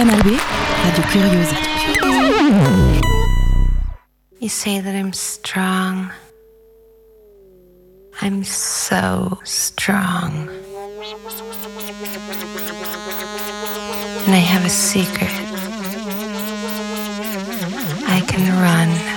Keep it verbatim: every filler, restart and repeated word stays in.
Canal B, Radio Curieuse. You say that I'm strong. I'm so strong. And I have a secret. I can run